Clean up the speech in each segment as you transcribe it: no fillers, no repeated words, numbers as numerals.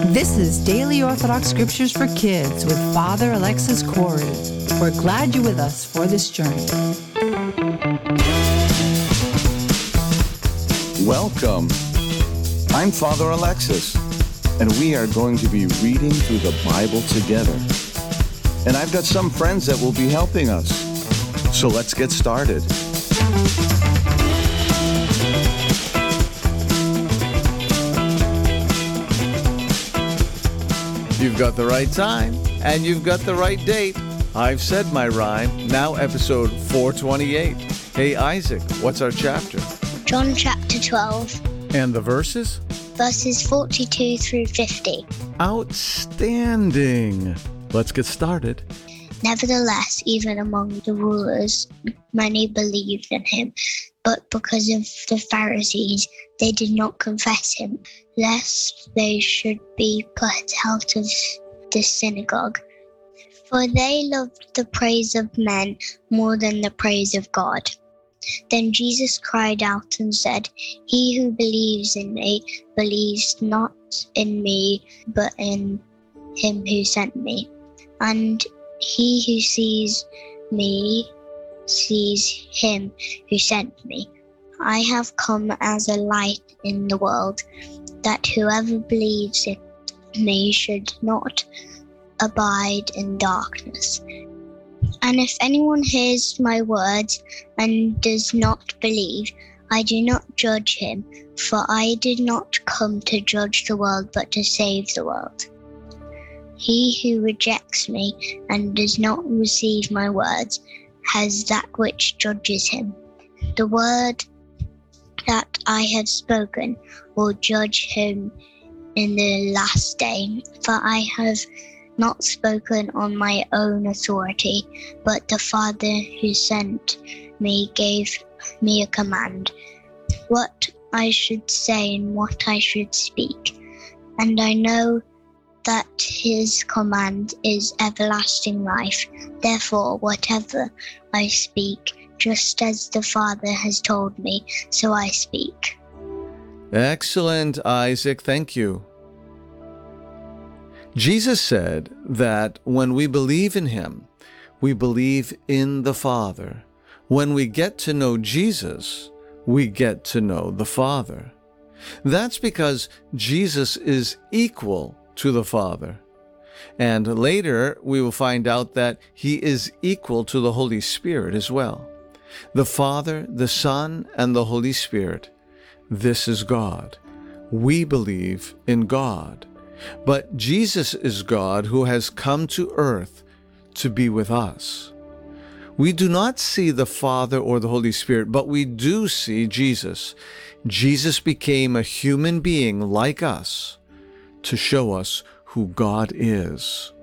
This is Daily Orthodox Scriptures for Kids with Father Alexis Corey. We're glad you're with us for this journey. Welcome. I'm Father Alexis, and we are going to be reading through the Bible together. And I've got some friends that will be helping us. So let's get started. You've got the right time, and you've got the right date. I've said my rhyme, now episode 428. Hey Isaac, what's our chapter? John chapter 12. And the verses? Verses 42 through 50. Outstanding. Let's get started. Nevertheless, even among the rulers, many believed in him, but because of the Pharisees, they did not confess him, lest they should be put out of the synagogue. For they loved the praise of men more than the praise of God. Then Jesus cried out and said, "He who believes in me believes not in me, but in him who sent me. And he who sees me sees him who sent me. I have come as a light in the world, that whoever believes in me should not abide in darkness. And if anyone hears my words and does not believe, I do not judge him, for I did not come to judge the world, but to save the world. He who rejects me and does not receive my words has that which judges him. The word that I have spoken will judge him in the last day, for I have not spoken on my own authority, but the Father who sent me gave me a command, what I should say and what I should speak. And I know that his command is everlasting life. Therefore, whatever I speak, just as the Father has told me, so I speak." Excellent, Isaac. Thank you. Jesus said that when we believe in him, we believe in the Father. When we get to know Jesus, we get to know the Father. That's because Jesus is equal to the Father. And later, we will find out that he is equal to the Holy Spirit as well. The Father, the Son, and the Holy Spirit. This is God. We believe in God. But Jesus is God who has come to earth to be with us. We do not see the Father or the Holy Spirit, but we do see Jesus. Jesus became a human being like us to show us who God is.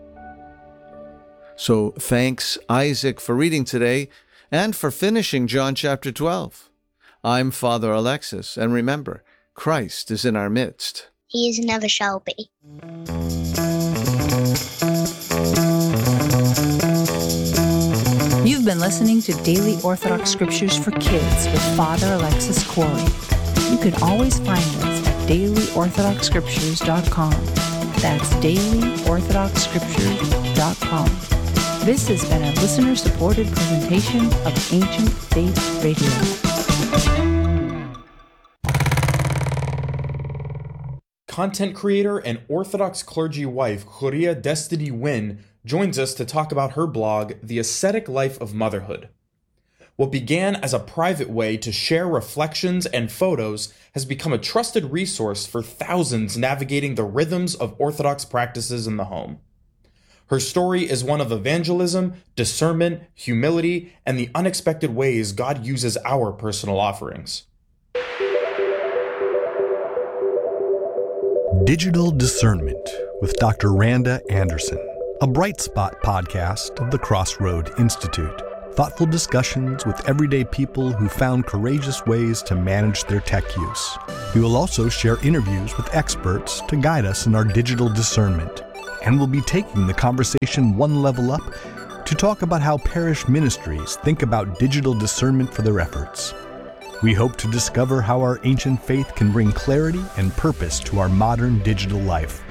So thanks, Isaac, for reading today and for finishing John chapter 12. I'm Father Alexis, and remember, Christ is in our midst. He is and never shall be. You've been listening to Daily Orthodox Scriptures for Kids with Father Alexis Corey. You can always find us at dailyorthodoxscriptures.com. That's dailyorthodoxscriptures.com. This has been a listener-supported presentation of Ancient Faith Radio. Content creator and Orthodox clergy wife Horia Destiny Wynn joins us to talk about her blog, The Ascetic Life of Motherhood. What began as a private way to share reflections and photos has become a trusted resource for thousands navigating the rhythms of Orthodox practices in the home. Her story is one of evangelism, discernment, humility, and the unexpected ways God uses our personal offerings. Digital Discernment with Dr. Randa Anderson, a Bright Spot podcast of the Crossroad Institute. Thoughtful discussions with everyday people who found courageous ways to manage their tech use. We will also share interviews with experts to guide us in our digital discernment. And we'll be taking the conversation one level up to talk about how parish ministries think about digital discernment for their efforts. We hope to discover how our ancient faith can bring clarity and purpose to our modern digital life.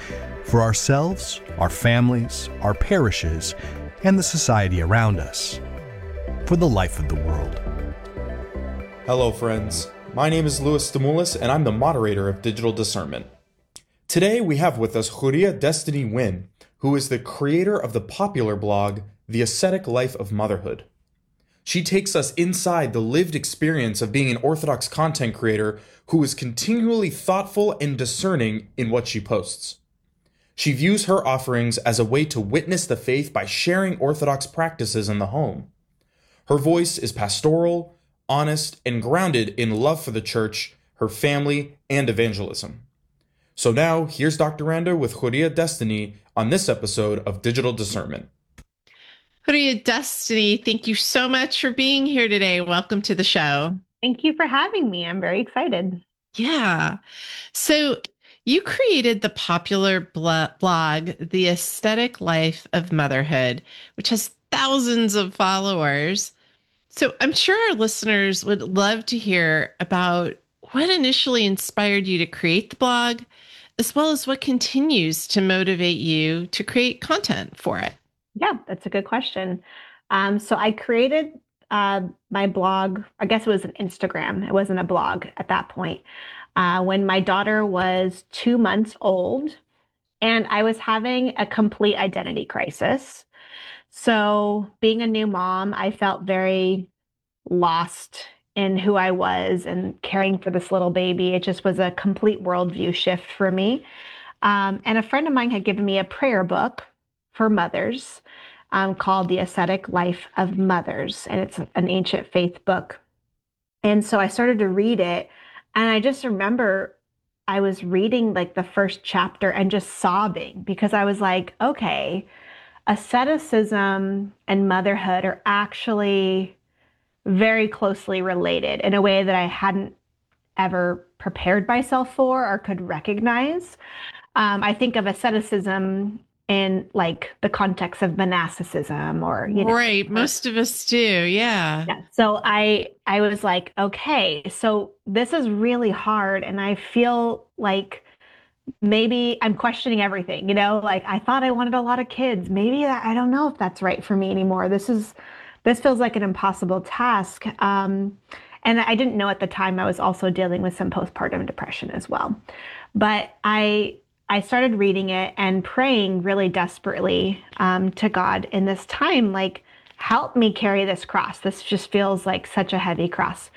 for ourselves, our families, our parishes, and the society around us, for the life of the world. Hello, friends. My name is Louis Stamoulis, and I'm the moderator of Digital Discernment. Today, we have with us Huria Destiny Wynn, who is the creator of the popular blog, The Ascetic Life of Motherhood. She takes us inside the lived experience of being an Orthodox content creator who is continually thoughtful and discerning in what she posts. She views her offerings as a way to witness the faith by sharing Orthodox practices in the home. Her voice is pastoral, honest, and grounded in love for the church, her family, and evangelism. So now, here's Dr. Randa with Huria Destiny on this episode of Digital Discernment. Huria Destiny, thank you so much for being here today. Welcome to the show. Thank you for having me. I'm very excited. Yeah. So you created the popular blog, The Ascetic Life of Motherhood, which has thousands of followers. So I'm sure our listeners would love to hear about what initially inspired you to create the blog, as well as what continues to motivate you to create content for it. Yeah, that's a good question. So I created my blog, I guess it was an Instagram. It wasn't a blog at that point. When my daughter was 2 months old and I was having a complete identity crisis. So being a new mom, I felt very lost in who I was and caring for this little baby. It just was a complete worldview shift for me. And a friend of mine had given me a prayer book for mothers called The Ascetic Life of Mothers. And it's an ancient faith book. And so I started to read it. And I just remember I was reading like the first chapter and just sobbing because I was like, okay, asceticism and motherhood are actually very closely related in a way that I hadn't ever prepared myself for or could recognize. I think of asceticism in like the context of monasticism or, Right. Most of us do. Yeah. So I was like, okay, so this is really hard. And I feel like maybe I'm questioning everything, like I thought I wanted a lot of kids. Maybe I don't know if that's right for me anymore. This feels like an impossible task. And I didn't know at the time I was also dealing with some postpartum depression as well. But I started reading it and praying really desperately to God in this time, like, help me carry this cross. This just feels like such a heavy cross.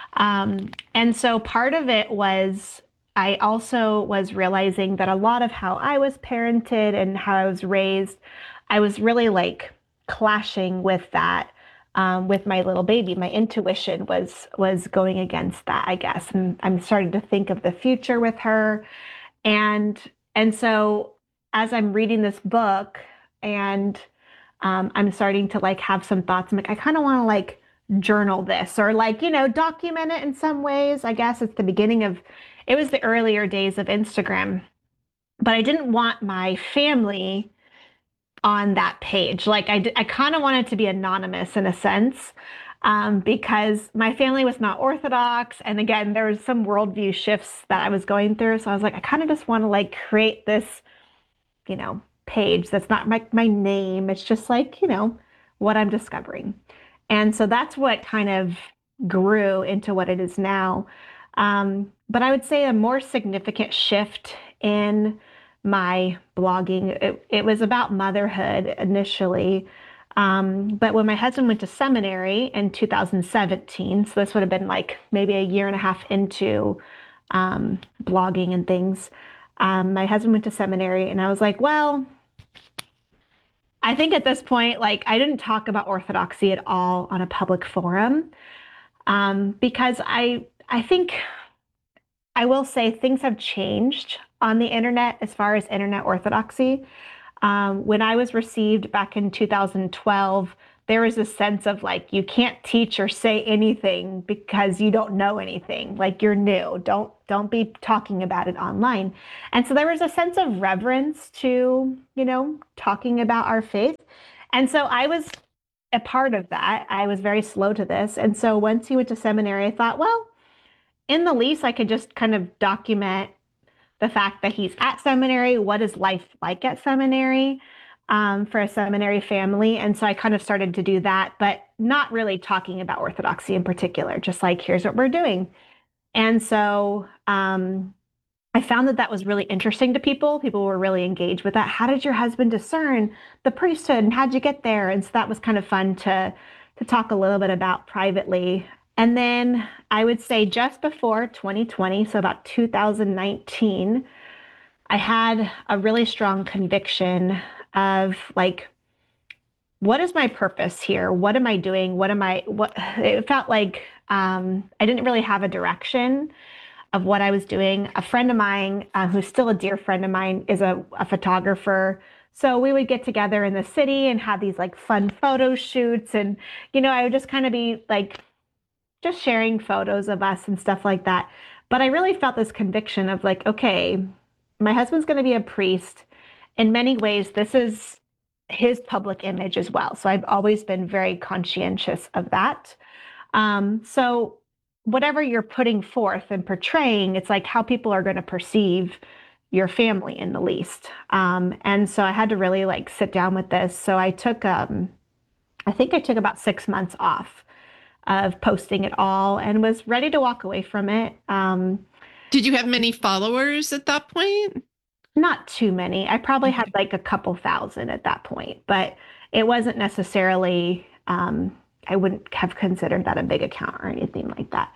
And so part of it was, I also was realizing that a lot of how I was parented and how I was raised, I was really like clashing with that. With my little baby, my intuition was going against that, I guess. And I'm starting to think of the future with her. And so as I'm reading this book and I'm starting to like have some thoughts, I'm like, I kind of want to like journal this or like, document it in some ways. I guess it was the earlier days of Instagram, but I didn't want my family on that page. Like I kind of wanted to be anonymous in a sense, because my family was not Orthodox. And again, there was some worldview shifts that I was going through. So I was like, I kind of just want to like create this, page that's not my name. It's just like, what I'm discovering. And so that's what kind of grew into what it is now. But I would say a more significant shift in my blogging, it was about motherhood initially. But when my husband went to seminary in 2017, so this would have been like maybe a year and a half into blogging and things, my husband went to seminary and I was like, well, I think at this point, like I didn't talk about Orthodoxy at all on a public forum, because I think I will say things have changed on the internet as far as internet orthodoxy. When I was received back in 2012, there was a sense of like, you can't teach or say anything because you don't know anything, like you're new. Don't be talking about it online. And so there was a sense of reverence to, talking about our faith. And so I was a part of that. I was very slow to this. And so once he went to seminary, I thought, well, in the least, I could just kind of document the fact that he's at seminary, what is life like at seminary, for a seminary family. And so I kind of started to do that, but not really talking about Orthodoxy in particular, just like, here's what we're doing. And so I found that that was really interesting to people. People were really engaged with that. How did your husband discern the priesthood and how'd you get there? And so that was kind of fun to talk a little bit about privately. And then I would say just before 2020, so about 2019, I had a really strong conviction of like, what is my purpose here? What am I doing? What it felt like I didn't really have a direction of what I was doing. A friend of mine, who's still a dear friend of mine, is a photographer. So we would get together in the city and have these like fun photo shoots. And, I would just kind of be like, just sharing photos of us and stuff like that. But I really felt this conviction of like, okay, my husband's going to be a priest. In many ways, this is his public image as well. So I've always been very conscientious of that. So whatever you're putting forth and portraying, it's like how people are going to perceive your family in the least. And so I had to really like sit down with this. So I took, I think I took about 6 months off of posting at all and was ready to walk away from it. Did you have many followers at that point? Not too many. I probably had like a couple thousand at that point, but it wasn't necessarily, I wouldn't have considered that a big account or anything like that.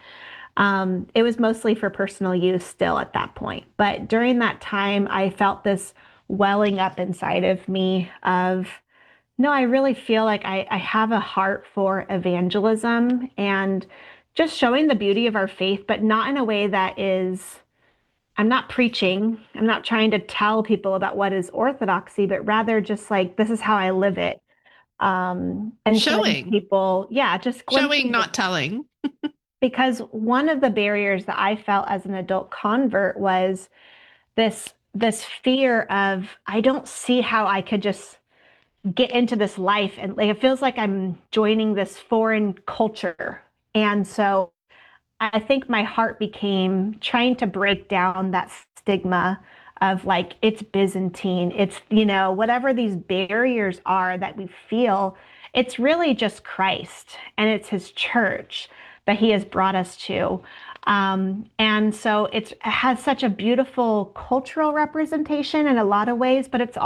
It was mostly for personal use still at that point. But during that time, I felt this welling up inside of me of, no, I really feel like I have a heart for evangelism and just showing the beauty of our faith, but not in a way that is, I'm not preaching. I'm not trying to tell people about what is orthodoxy, but rather just like, this is how I live it. And showing people, just showing, not telling. Because one of the barriers that I felt as an adult convert was this fear of, I don't see how I could just get into this life. And like, it feels like I'm joining this foreign culture. And so I think my heart became trying to break down that stigma of like, it's Byzantine, it's, whatever these barriers are that we feel, it's really just Christ and it's his church that he has brought us to. And so it has such a beautiful cultural representation in a lot of ways, but it's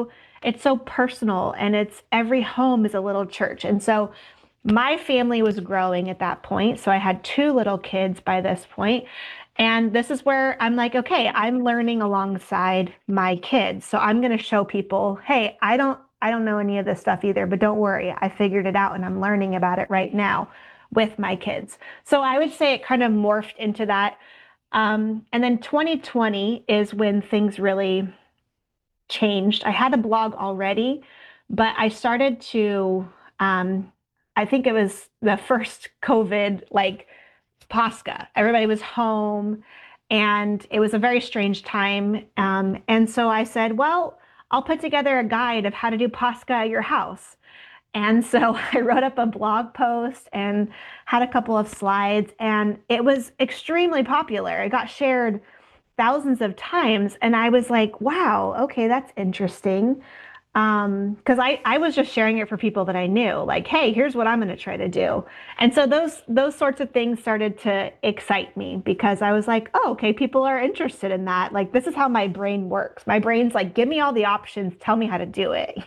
so personal and it's every home is a little church. And so my family was growing at that point. So I had 2 little kids by this point. And this is where I'm like, okay, I'm learning alongside my kids. So I'm going to show people, hey, I don't know any of this stuff either, but don't worry. I figured it out and I'm learning about it right now with my kids. So I would say it kind of morphed into that. And then 2020 is when things really changed. I had a blog already, but I started to, I think it was the first COVID, like Pascha. Everybody was home and it was a very strange time. And so I said, well, I'll put together a guide of how to do Pascha at your house. And so I wrote up a blog post and had a couple of slides and it was extremely popular. It got shared thousands of times. And I was like, wow, okay, that's interesting. Because I was just sharing it for people that I knew, like, hey, here's what I'm going to try to do. And so those sorts of things started to excite me because I was like, oh, okay, people are interested in that. Like, this is how my brain works. My brain's like, give me all the options, tell me how to do it.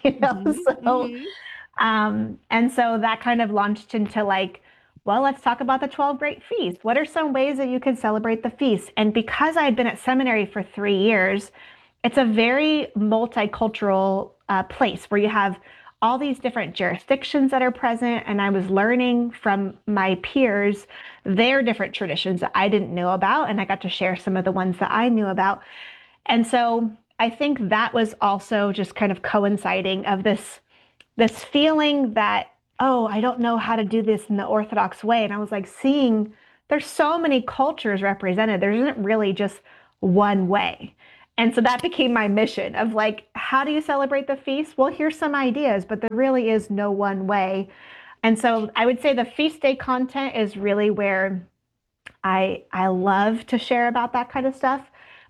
And so that kind of launched into like, well, let's talk about the 12 great feasts. What are some ways that you can celebrate the feast? And because I had been at seminary for 3 years, it's a very multicultural place where you have all these different jurisdictions that are present. And I was learning from my peers their different traditions that I didn't know about. And I got to share some of the ones that I knew about. And so I think that was also just kind of coinciding of this feeling that, oh, I don't know how to do this in the Orthodox way. And I was like seeing there's so many cultures represented. There isn't really just one way. And so that became my mission of like, how do you celebrate the feast? Well, here's some ideas, but there really is no one way. And so I would say the feast day content is really where I love to share about that kind of stuff.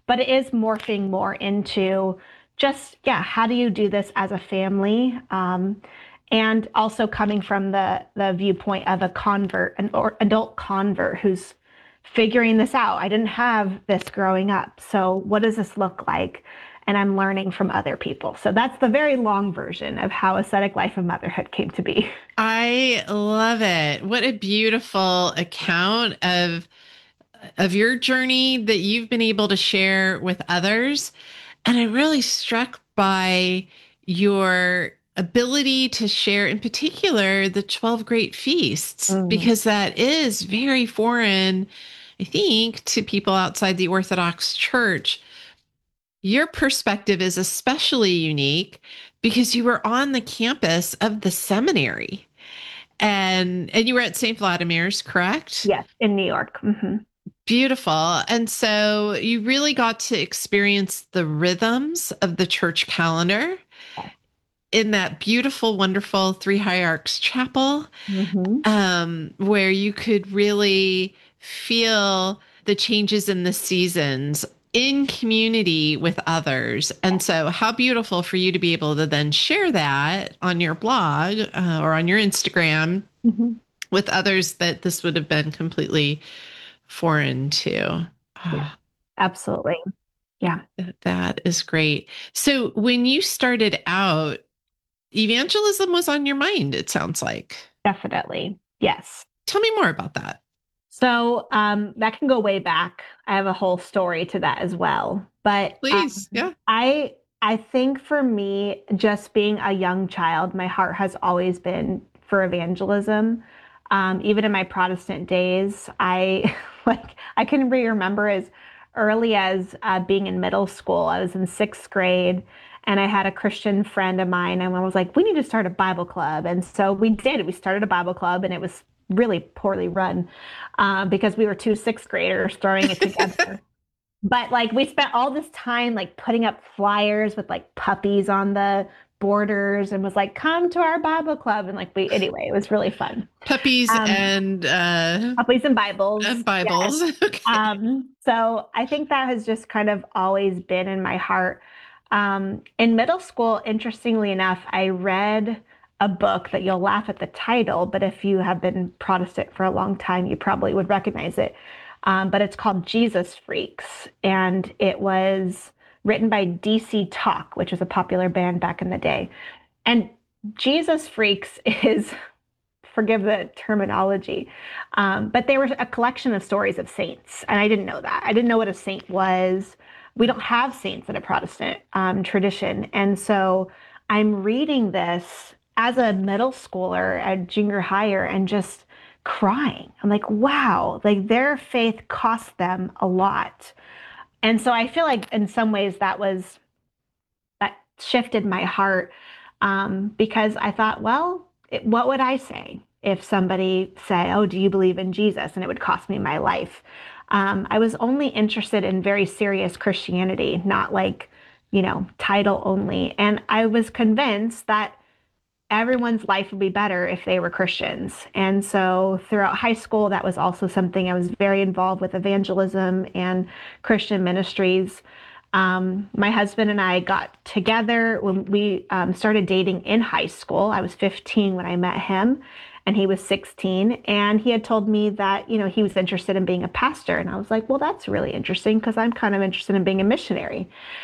but it is morphing more into just, how do you do this as a family? And also coming from the viewpoint of a convert, or adult convert who's figuring this out. I didn't have this growing up. So what does this look like? And I'm learning from other people. So that's the very long version of how Ascetic Life of Motherhood came to be. I love it. What a beautiful account of your journey that you've been able to share with others. And I'm really struck by your ability to share, in particular, the 12 great feasts, because that is very foreign, I think, to people outside the Orthodox Church. Your perspective is especially unique because you were on the campus of the seminary, and you were at St. Vladimir's, correct? Yes, in New York. Mm-hmm. Beautiful. And so you really got to experience the rhythms of the church calendar in that beautiful, wonderful Three Hierarchs Chapel, where you could really feel the changes in the seasons in community with others. And so how beautiful for you to be able to then share that on your blog or on your Instagram with others that this would have been completely foreign to. Yeah, absolutely. Yeah. That is great. So when you started out, evangelism was on your mind, it sounds like. Definitely. Yes. Tell me more about that. So that can go way back. I have a whole story to that as well. But please, yeah. I think for me, just being a young child, my heart has always been for evangelism. Even in my Protestant days, I can remember as early as being in middle school. I was in 6th grade, and I had a Christian friend of mine, and I was like, we need to start a Bible club. And so we did. We started a Bible club, and it was really poorly run because we were 2 6th graders throwing it together. But like we spent all this time like putting up flyers with like puppies on the borders and was like, come to our Bible club. And like anyway, it was really fun. Puppies and puppies and Bibles. And Bibles. Yes. Okay. So I think that has just kind of always been in my heart. In middle school, interestingly enough, I read a book that you'll laugh at the title, but if you have been Protestant for a long time, you probably would recognize it. But it's called Jesus Freaks. And it was written by DC Talk, which is a popular band back in the day. And Jesus Freaks is, forgive the terminology, but they were a collection of stories of saints. And I didn't know that. I didn't know what a saint was. We don't have saints in a Protestant tradition. And so I'm reading this as a middle schooler at junior higher and just crying. I'm like, wow, like their faith cost them a lot. And so I feel like in some ways that shifted my heart because I thought, well, what would I say if somebody said, oh, do you believe in Jesus? And it would cost me my life. I was only interested in very serious Christianity, not like, title only. And I was convinced that everyone's life would be better if they were Christians. And so throughout high school, that was also something I was very involved with, evangelism and Christian ministries. My husband and I got together when we started dating in high school. I was 15 when I met him, and he was 16. And he had told me that, he was interested in being a pastor. And I was like, well, that's really interesting because I'm kind of interested in being a missionary.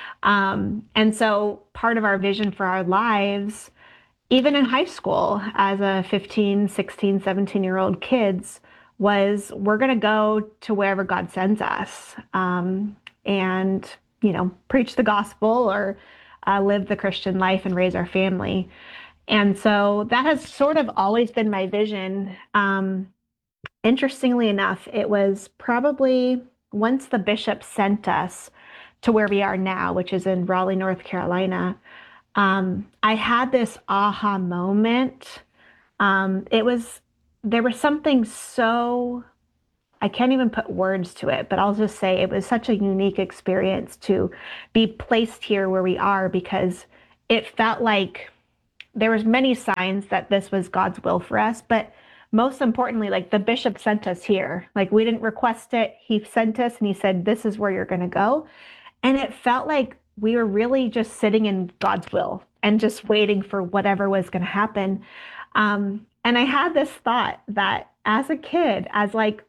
And so part of our vision for our lives, even in high school, as a 15, 16, 17-year-old kids, was we're going to go to wherever God sends us and, preach the gospel or live the Christian life and raise our family. And so that has sort of always been my vision. Interestingly enough, it was probably once the bishop sent us to where we are now, which is in Raleigh, North Carolina, I had this aha moment. There was something so, I can't even put words to it, but I'll just say it was such a unique experience to be placed here where we are, because it felt like there was many signs that this was God's will for us. But most importantly, like the bishop sent us here. Like we didn't request it. He sent us and he said, this is where you're going to go. And it felt like we were really just sitting in God's will and just waiting for whatever was going to happen. And I had this thought that as a kid, as like,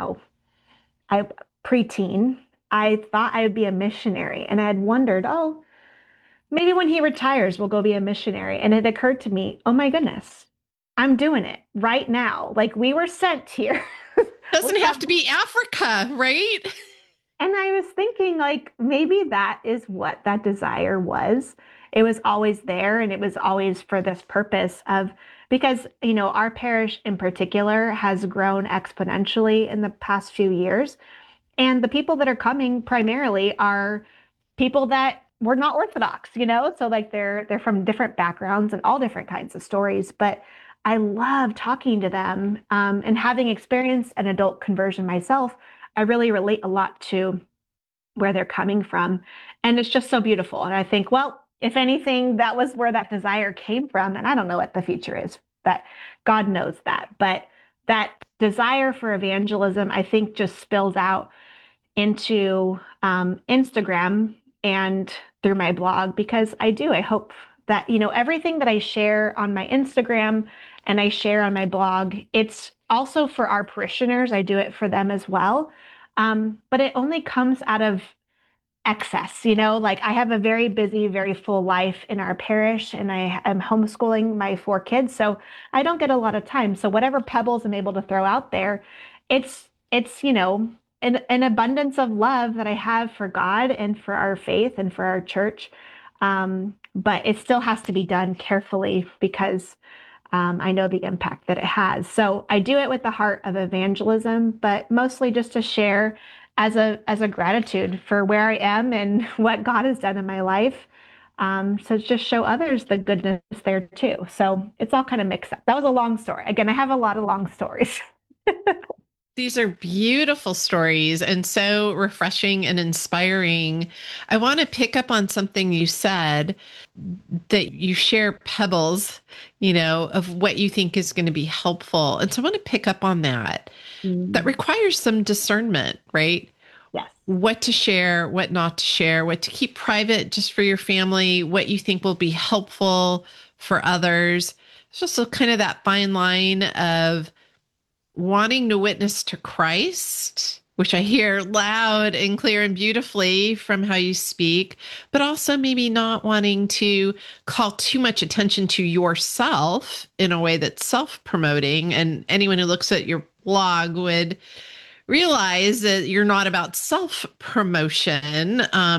I preteen, I thought I would be a missionary. And I had wondered, oh, maybe when he retires, we'll go be a missionary. And it occurred to me, oh my goodness, I'm doing it right now. Like we were sent here. Doesn't have to be Africa, right? And I was thinking, like, maybe that is what that desire was. It was always there, and it was always for this purpose of, because, our parish in particular has grown exponentially in the past few years. And the people that are coming primarily are people that were not Orthodox, so like they're from different backgrounds and all different kinds of stories. But I love talking to them, and having experienced an adult conversion myself, I really relate a lot to where they're coming from. And it's just so beautiful. And I think, well, if anything, that was where that desire came from. And I don't know what the future is, but God knows that. But that desire for evangelism, I think, just spills out into Instagram and through my blog, because I hope that, everything that I share on my Instagram and I share on my blog, it's also for our parishioners. I do it for them as well. But it only comes out of excess, like I have a very busy, very full life in our parish, and I am homeschooling my 4 kids. So I don't get a lot of time. So whatever pebbles I'm able to throw out there, it's, an abundance of love that I have for God and for our faith and for our church. But it still has to be done carefully, because I know the impact that it has. So I do it with the heart of evangelism, but mostly just to share as a gratitude for where I am and what God has done in my life. So just show others the goodness there too. So it's all kind of mixed up. That was a long story. Again, I have a lot of long stories. These are beautiful stories and so refreshing and inspiring. I want to pick up on something you said, that you share pebbles, of what you think is going to be helpful. And so I want to pick up on that. That requires some discernment, right? Yes. What to share, what not to share, what to keep private just for your family, what you think will be helpful for others. It's just kind of that fine line of wanting to witness to Christ, which I hear loud and clear and beautifully from how you speak, but also maybe not wanting to call too much attention to yourself in a way that's self-promoting. And anyone who looks at your blog would realize that you're not about self-promotion.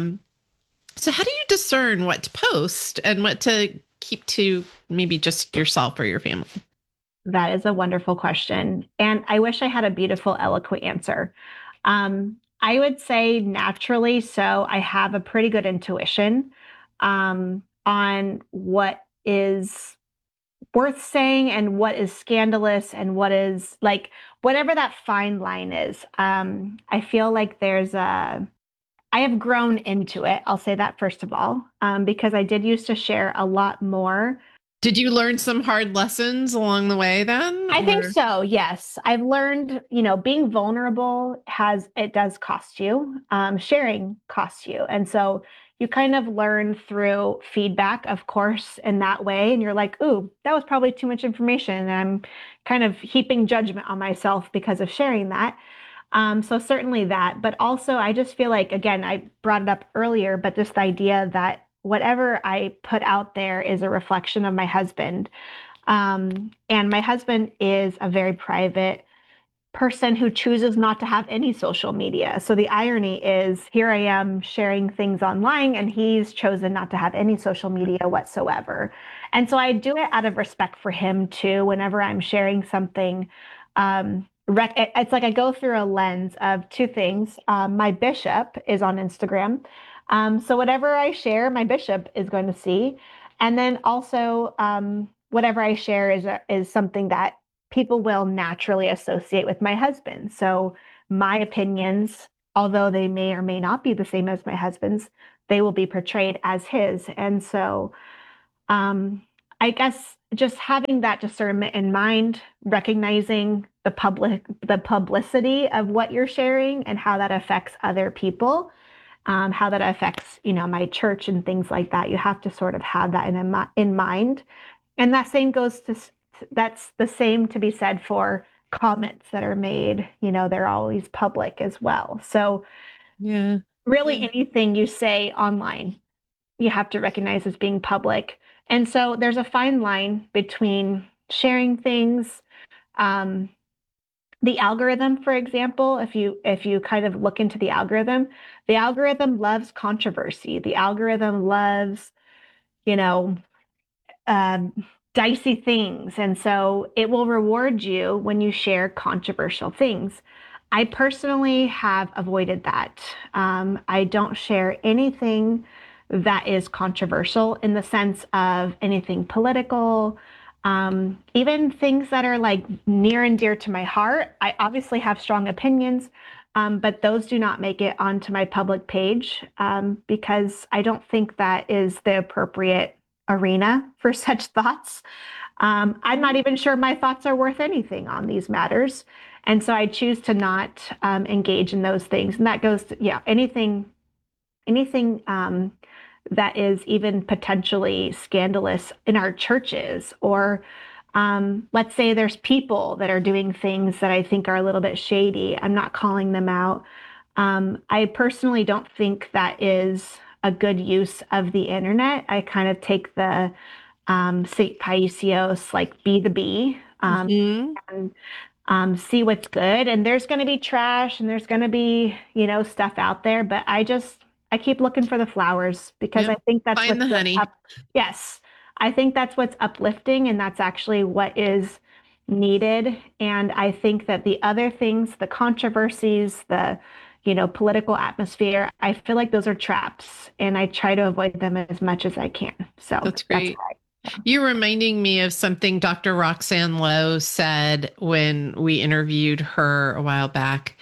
So how do you discern what to post and what to keep to maybe just yourself or your family? That is a wonderful question. And I wish I had a beautiful, eloquent answer. I would say naturally, so I have a pretty good intuition on what is worth saying and what is scandalous and what is like, whatever that fine line is. I feel like I have grown into it. I'll say that first of all, because I did used to share a lot more. Did you learn some hard lessons along the way then? I think so. Yes. I've learned, being vulnerable does cost you. Sharing costs you. And so you kind of learn through feedback, of course, in that way. And you're like, ooh, that was probably too much information. And I'm kind of heaping judgment on myself because of sharing that. So certainly that, but also I just feel like, again, I brought it up earlier, but just the idea that whatever I put out there is a reflection of my husband. And my husband is a very private person who chooses not to have any social media. So the irony is, here I am sharing things online, and he's chosen not to have any social media whatsoever. And so I do it out of respect for him too. Whenever I'm sharing something, it's like I go through a lens of 2 things. My bishop is on Instagram. So whatever I share, my bishop is going to see. And then also, whatever I share is something that people will naturally associate with my husband. So my opinions, although they may or may not be the same as my husband's, they will be portrayed as his. And so I guess just having that discernment in mind, recognizing the publicity of what you're sharing and how that affects other people. how that affects, my church and things like that. You have to sort of have that in mind. And that's the same to be said for comments that are made, they're always public as well. So Yeah. really anything you say online, you have to recognize as being public. And so there's a fine line between sharing things, the algorithm, for example, if you kind of look into the algorithm loves controversy. The algorithm loves, you know, dicey things. And so it will reward you when you share controversial things. I personally have avoided that. I don't share anything that is controversial in the sense of anything political, even things that are like near and dear to my heart. I obviously have strong opinions, but those do not make it onto my public page because I don't think that is the appropriate arena for such thoughts. I'm not even sure my thoughts are worth anything on these matters. And so I choose to not engage in those things. And that goes to, anything that is even potentially scandalous in our churches, or let's say there's people that are doing things that I think are a little bit shady. I'm not calling them out. I personally don't think that is a good use of the internet. I kind of take the St. Paisios, like be the bee, and see what's good. And there's going to be trash and there's going to be, stuff out there. But I keep looking for the flowers because I think that's find the honey. Yes. I think that's what's uplifting, and that's actually what is needed. And I think that the other things, the controversies, the political atmosphere, I feel like those are traps, and I try to avoid them as much as I can. So that's great. You're reminding me of something Dr. Roxanne Lowe said when we interviewed her a while back.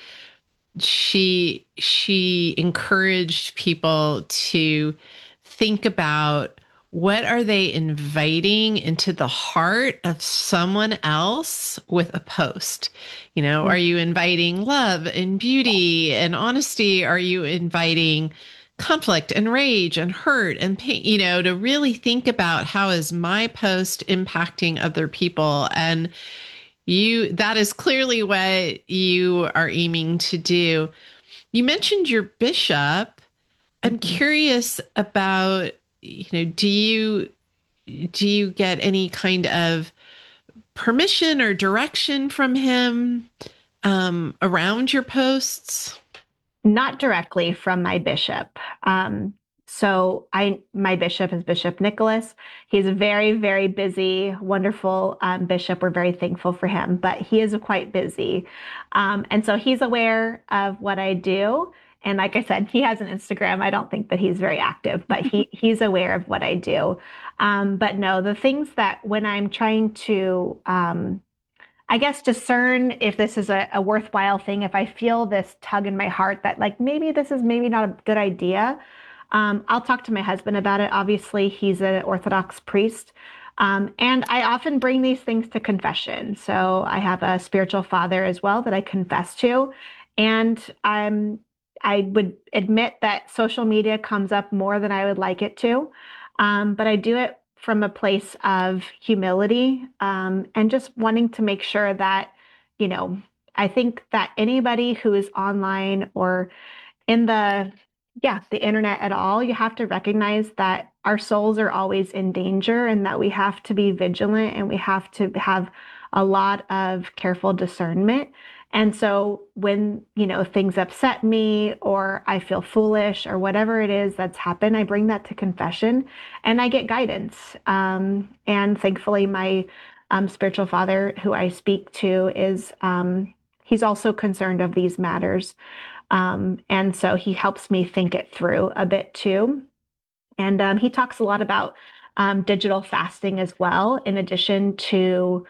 She encouraged people to think about what are they inviting into the heart of someone else with a post. Are you inviting love and beauty and honesty? Are you inviting conflict and rage and hurt and pain, to really think about how is my post impacting other people. And that is clearly what you are aiming to do. You mentioned your bishop. I'm curious about, do you get any kind of permission or direction from him around your posts? Not directly from my bishop. So my bishop is Bishop Nicholas. He's a very, very busy, wonderful bishop. We're very thankful for him, but he is quite busy. And so he's aware of what I do. And like I said, he has an Instagram. I don't think that he's very active, but he's aware of what I do. But no, the things that when I'm trying to, I guess, discern if this is a worthwhile thing, if I feel this tug in my heart that like, maybe this is maybe not a good idea, I'll talk to my husband about it. Obviously, he's an Orthodox priest. And I often bring these things to confession. So I have a spiritual father as well that I confess to. And I would admit that social media comes up more than I would like it to. But I do it from a place of humility and just wanting to make sure that, I think that anybody who is online or in the internet at all, you have to recognize that our souls are always in danger and that we have to be vigilant and we have to have a lot of careful discernment. And so when, things upset me or I feel foolish or whatever it is that's happened, I bring that to confession and I get guidance. And thankfully, my spiritual father who I speak to is, he's also concerned of these matters. And so he helps me think it through a bit too. And he talks a lot about digital fasting as well, in addition to,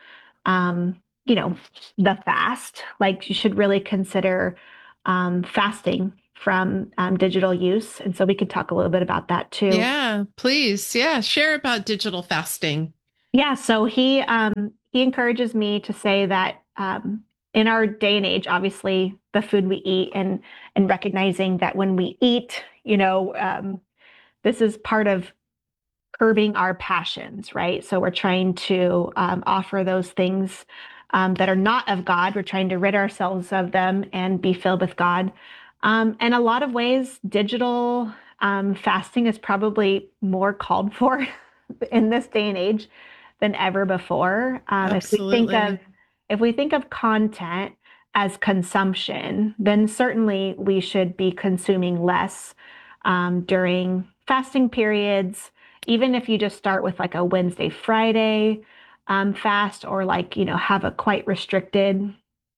the fast. Like you should really consider fasting from digital use. And so we could talk a little bit about that too. Yeah, please. Yeah, share about digital fasting. Yeah, so he encourages me to say that in our day and age, obviously, the food we eat and recognizing that when we eat, This is part of curbing our passions, right? So we're trying to offer those things that are not of God. We're trying to rid ourselves of them and be filled with God. And a lot of ways, digital fasting is probably more called for in this day and age than ever before. Absolutely. If we think of content as consumption, then certainly we should be consuming less during fasting periods. Even if you just start with like a Wednesday, Friday fast, or like, have a quite restricted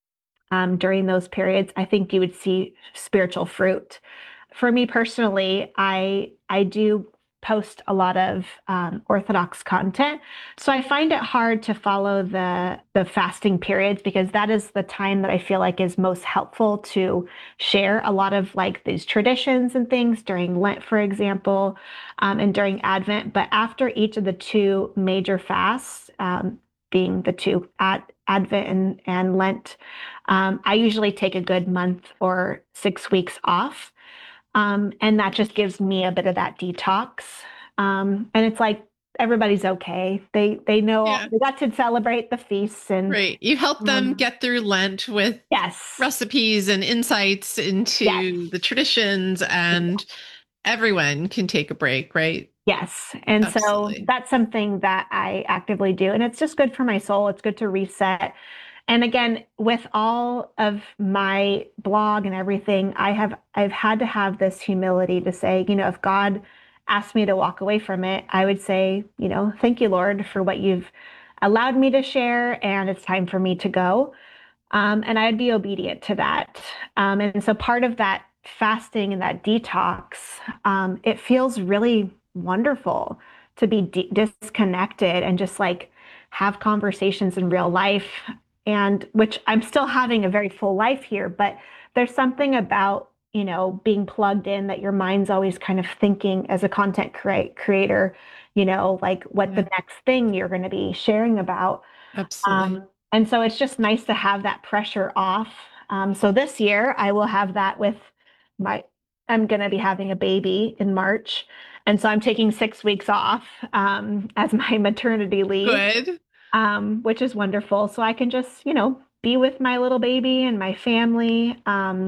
during those periods, I think you would see spiritual fruit. For me personally, I do post a lot of Orthodox content, so I find it hard to follow the fasting periods, because that is the time that I feel like is most helpful to share a lot of like these traditions and things during Lent, for example, and during Advent. But after each of the two major fasts, being the two at Advent and Lent, I usually take a good month or 6 weeks off. And that just gives me a bit of that detox. And it's like everybody's okay. They know Yeah. they got to celebrate the feasts, and Right. You help them get through Lent with yes, recipes and insights into yes, the traditions, and everyone can take a break, right? yes. And so Absolutely. that's something that I actively do, and it's just good for my soul. It's good to reset. And again, with all of my blog and everything, I've had to have this humility to say, if God asked me to walk away from it, I would say, thank you, Lord, for what you've allowed me to share, and it's time for me to go. And I'd be obedient to that. And so part of that fasting and that detox, it feels really wonderful to be disconnected and just like have conversations in real life, and which I'm still having a very full life here, but there's something about, being plugged in, that your mind's always kind of thinking as a content creator, like what the next thing you're going to be sharing about. Absolutely. And so it's just nice to have that pressure off. So this year I will have that with I'm going to be having a baby in March. And so I'm taking 6 weeks off as my maternity leave, Good. which is wonderful. So I can just, be with my little baby and my family.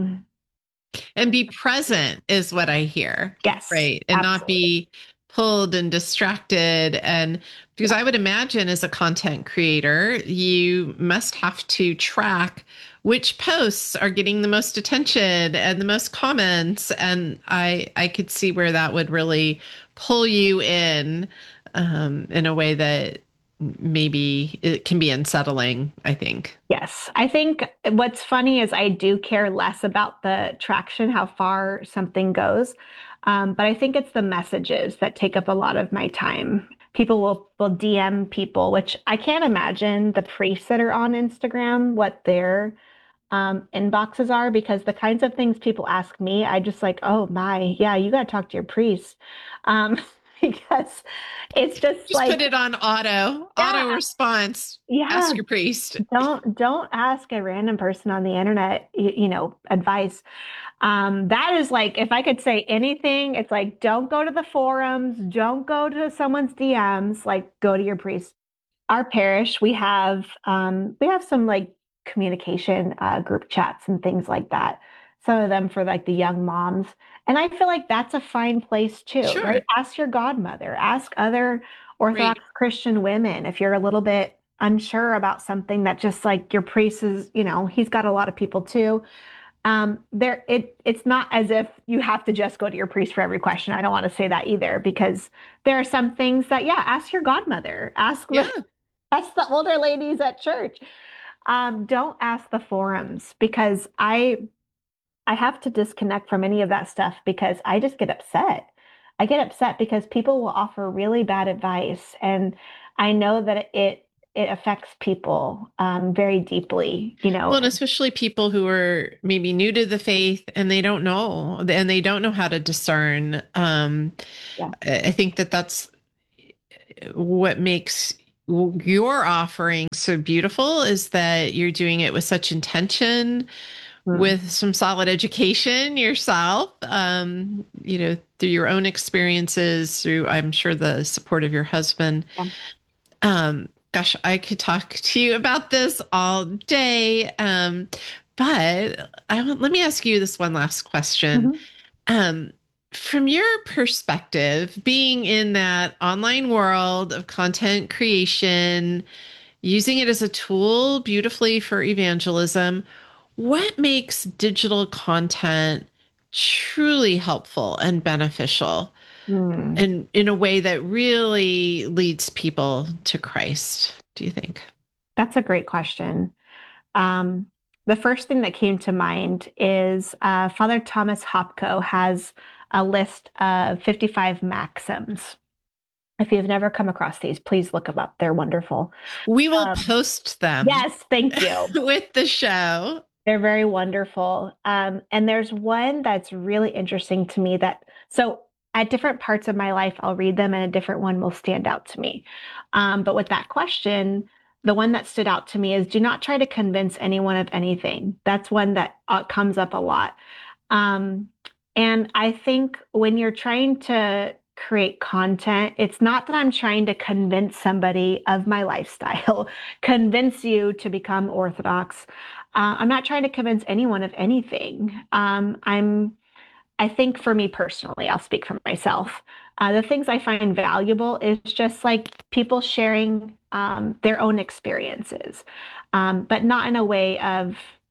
And be present is what I hear. Yes. Right. And not be pulled and distracted. And because I would imagine as a content creator, you must have to track which posts are getting the most attention and the most comments. And I could see where that would really pull you in a way that maybe it can be unsettling, I think. Yes. I think what's funny is I do care less about the traction, how far something goes. But I think it's the messages that take up a lot of my time. People will DM people, which I can't imagine the priests that are on Instagram, what their inboxes are, because the kinds of things people ask me, I just like, oh my, yeah, you got to talk to your priest. Because it's just like, put it on auto response. Yeah, ask your priest. Don't ask a random person on the internet, advice. That is like, if I could say anything, it's like, don't go to the forums, don't go to someone's DMs, like go to your priest. Our parish, we have some like communication group chats and things like that. Some of them for like the young moms. And I feel like that's a fine place too, Sure. right? Ask your godmother, ask other Orthodox Christian women if you're a little bit unsure about something, that just like your priest is, he's got a lot of people too. It's not as if you have to just go to your priest for every question. I don't want to say that either, because there are some things that, ask your godmother, ask the older ladies at church. Don't ask the forums, because I have to disconnect from any of that stuff, because I just get upset. I get upset because people will offer really bad advice, and I know that it affects people very deeply, Well, and especially people who are maybe new to the faith and they don't know how to discern. I think that's what makes your offering so beautiful, is that you're doing it with such intention, with some solid education yourself, through your own experiences, through, I'm sure, the support of your husband. Yeah. Gosh, I could talk to you about this all day. But let me ask you this one last question. From your perspective, being in that online world of content creation, using it as a tool beautifully for evangelism, what makes digital content truly helpful and beneficial and in a way that really leads people to Christ, do you think? That's a great question. The first thing that came to mind is Father Thomas Hopko has a list of 55 maxims. If you've never come across these, please look them up. They're wonderful. We will post them. Yes, thank you. With the show. They're very wonderful. And there's one that's really interesting to me so at different parts of my life, I'll read them and a different one will stand out to me. But with that question, the one that stood out to me is do not try to convince anyone of anything. That's one that comes up a lot. And I think when you're trying to create content, it's not that I'm trying to convince somebody of my lifestyle, convince you to become Orthodox. I'm not trying to convince anyone of anything. I think for me personally, I'll speak for myself. The things I find valuable is just like people sharing their own experiences, but not in a way of,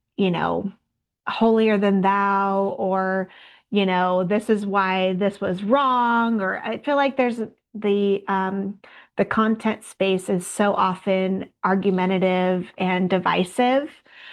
holier than thou, or, this is why this was wrong. Or I feel like there's the content space is so often argumentative and divisive.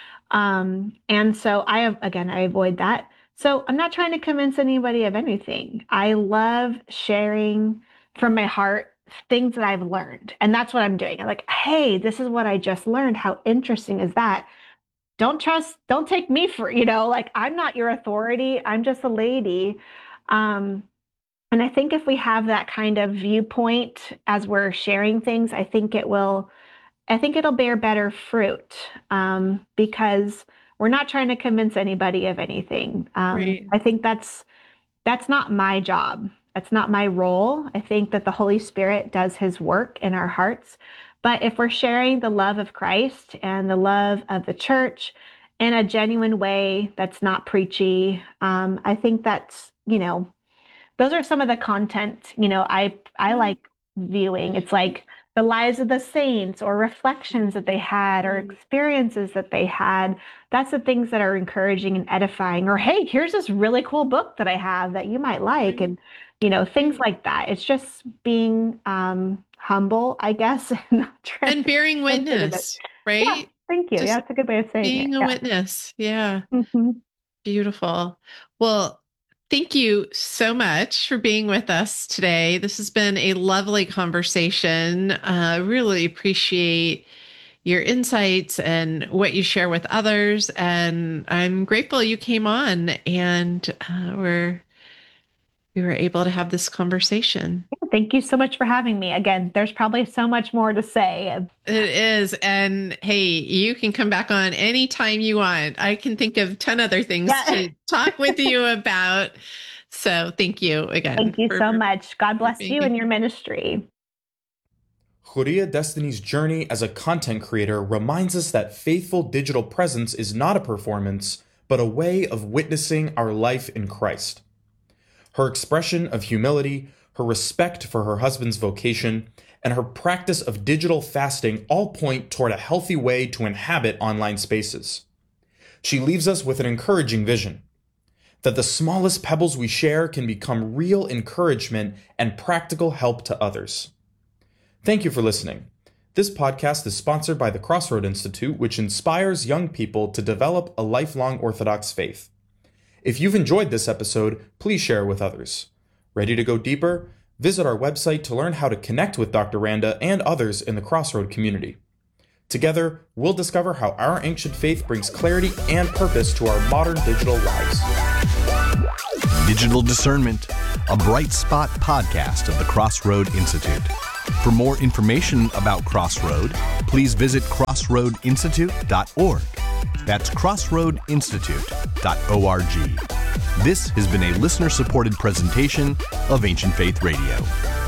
And so I avoid that. So I'm not trying to convince anybody of anything. I love sharing from my heart things that I've learned. And that's what I'm doing. I'm like, hey, this is what I just learned. How interesting is that? Don't take me for, I'm not your authority. I'm just a lady. And I think if we have that kind of viewpoint as we're sharing things, I think it'll bear better fruit, because we're not trying to convince anybody of anything. Right. I think that's not my job. That's not my role. I think that the Holy Spirit does his work in our hearts. But if we're sharing the love of Christ and the love of the church in a genuine way that's not preachy, I think that's, those are some of the content, I like viewing. It's like the lives of the saints or reflections that they had or experiences that they had. That's the things that are encouraging and edifying. Or, hey, here's this really cool book that I have that you might like. And, things like that. It's just being humble, I guess. And bearing witness, right? Yeah, thank you. That's a good way of saying it. Being a witness. Yeah. Mm-hmm. Beautiful. Well, thank you so much for being with us today. This has been a lovely conversation. Really appreciate your insights and what you share with others. And I'm grateful you came on and we were able to have this conversation. Thank you so much for having me. Again, there's probably so much more to say. It is. And hey, you can come back on anytime you want. I can think of 10 other things to talk with you about. So thank you again. Thank you so much. God bless you and your ministry. Horia Destiny's journey as a content creator reminds us that faithful digital presence is not a performance, but a way of witnessing our life in Christ. Her expression of humility, her respect for her husband's vocation, and her practice of digital fasting all point toward a healthy way to inhabit online spaces. She leaves us with an encouraging vision, that the smallest pebbles we share can become real encouragement and practical help to others. Thank you for listening. This podcast is sponsored by the Crossroad Institute, which inspires young people to develop a lifelong Orthodox faith. If you've enjoyed this episode, please share it with others. Ready to go deeper? Visit our website to learn how to connect with Dr. Randa and others in the Crossroad community. Together, we'll discover how our ancient faith brings clarity and purpose to our modern digital lives. Digital Discernment, a Bright Spot podcast of the Crossroad Institute. For more information about Crossroad, please visit crossroadinstitute.org. That's crossroadinstitute.org. This has been a listener-supported presentation of Ancient Faith Radio.